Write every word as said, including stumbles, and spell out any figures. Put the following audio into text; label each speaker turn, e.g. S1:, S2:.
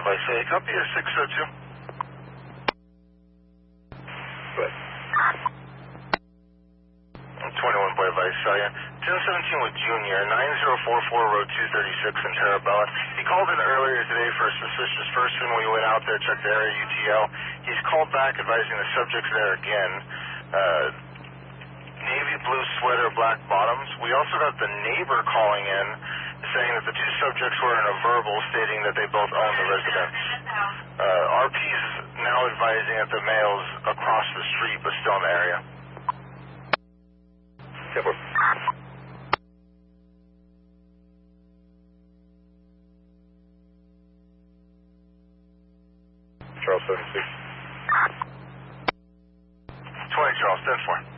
S1: Vice. Hey, copy a six oh two.
S2: Good.
S1: twenty-one Boy Vice, uh, yeah. ten seventeen with Junior, nine zero four four, road two thirty-six in Terabella. He called in earlier today for a suspicious person. We went out there, checked the area, U T L. He's called back advising the subject's there again. Uh, navy blue sweater, black bottoms. We also got the neighbor calling in saying that the two subjects were in a verbal stating that they both own the residence. Uh, R P's now advising that the male's across the street but still in the area.
S2: Temper. Charles seventy-six.
S1: twenty Charles, ten four.